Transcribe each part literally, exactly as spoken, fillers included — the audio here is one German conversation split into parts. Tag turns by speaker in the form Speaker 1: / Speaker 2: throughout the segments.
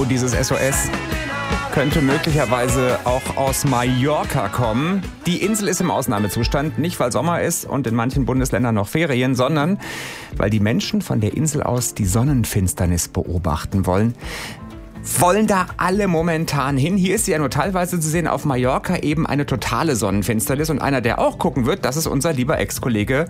Speaker 1: oh, dieses S O S könnte möglicherweise auch aus Mallorca kommen. Die Insel ist im Ausnahmezustand, nicht weil Sommer ist und in manchen Bundesländern noch Ferien, sondern weil die Menschen von der Insel aus die Sonnenfinsternis beobachten wollen. Wollen da alle momentan hin? Hier ist sie ja nur teilweise zu sehen, auf Mallorca eben eine totale Sonnenfinsternis. Und einer, der auch gucken wird, das ist unser lieber Ex-Kollege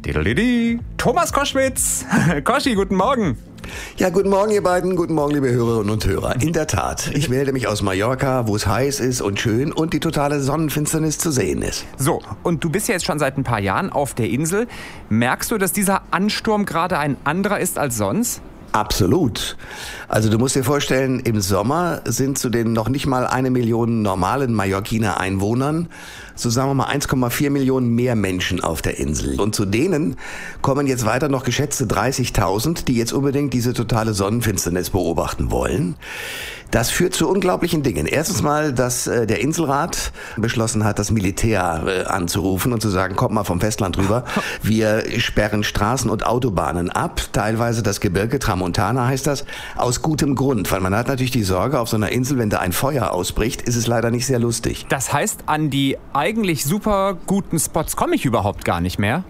Speaker 1: Thomas Koschwitz. Koschi, guten Morgen.
Speaker 2: Ja, guten Morgen, ihr beiden. Guten Morgen, liebe Hörerinnen und Hörer. In der Tat, ich melde mich aus Mallorca, wo es heiß ist und schön und die totale Sonnenfinsternis zu sehen ist.
Speaker 1: So, und du bist ja jetzt schon seit ein paar Jahren auf der Insel. Merkst du, dass dieser Ansturm gerade ein anderer ist als sonst?
Speaker 2: Absolut. Also du musst dir vorstellen, im Sommer sind zu den noch nicht mal eine Million normalen Mallorquiner Einwohnern, so sagen wir mal eins Komma vier Millionen mehr Menschen auf der Insel. Und zu denen kommen jetzt weiter noch geschätzte dreißigtausend, die jetzt unbedingt diese totale Sonnenfinsternis beobachten wollen. Das führt zu unglaublichen Dingen. Erstens mal, dass äh, der Inselrat beschlossen hat, das Militär äh, anzurufen und zu sagen, kommt mal vom Festland rüber. Wir sperren Straßen und Autobahnen ab, teilweise das Gebirge, Tramontana heißt das, aus gutem Grund. Weil man hat natürlich die Sorge, auf so einer Insel, wenn da ein Feuer ausbricht, ist es leider nicht sehr lustig.
Speaker 1: Das heißt, an die eigentlich super guten Spots komme ich überhaupt gar nicht mehr?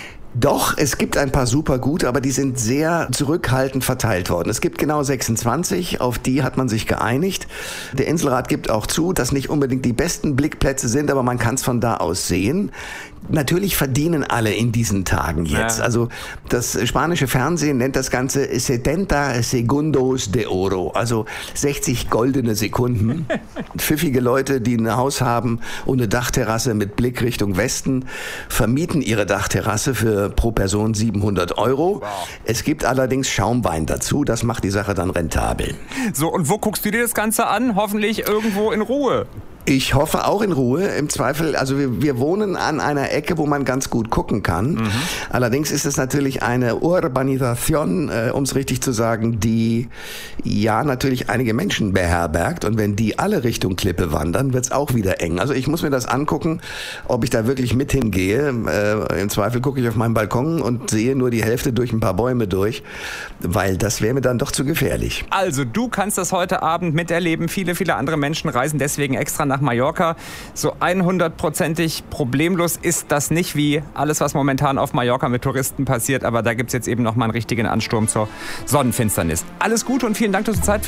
Speaker 2: Doch, es gibt ein paar super gute, aber die sind sehr zurückhaltend verteilt worden. Es gibt genau sechsundzwanzig, auf die hat man sich geeinigt. Der Inselrat gibt auch zu, dass nicht unbedingt die besten Blickplätze sind, aber man kann es von da aus sehen. Natürlich verdienen alle in diesen Tagen jetzt. Ja. Also das spanische Fernsehen nennt das Ganze setenta segundos de oro, also sechzig goldene Sekunden. Pfiffige Leute, die ein Haus haben und eine Dachterrasse mit Blick Richtung Westen, vermieten ihre Dachterrasse für pro Person siebenhundert Euro. Wow. Es gibt allerdings Schaumwein dazu, das macht die Sache dann rentabel.
Speaker 1: So, und wo guckst du dir das Ganze an? Hoffentlich irgendwo in Ruhe.
Speaker 2: Ich hoffe auch in Ruhe, im Zweifel, also wir, wir wohnen an einer Ecke, wo man ganz gut gucken kann. Mhm. Allerdings ist es natürlich eine Urbanisation, äh, um es richtig zu sagen, die ja natürlich einige Menschen beherbergt und wenn die alle Richtung Klippe wandern, wird es auch wieder eng. Also ich muss mir das angucken, ob ich da wirklich mit hingehe. Äh, im Zweifel gucke ich auf meinen Balkon und sehe nur die Hälfte durch ein paar Bäume durch, weil das wäre mir dann doch zu gefährlich.
Speaker 1: Also du kannst das heute Abend miterleben, viele, viele andere Menschen reisen deswegen extra nach Mallorca. So hundertprozentig problemlos ist das nicht, wie alles, was momentan auf Mallorca mit Touristen passiert. Aber da gibt es jetzt eben nochmal einen richtigen Ansturm zur Sonnenfinsternis. Alles Gute und vielen Dank, dass du Zeit für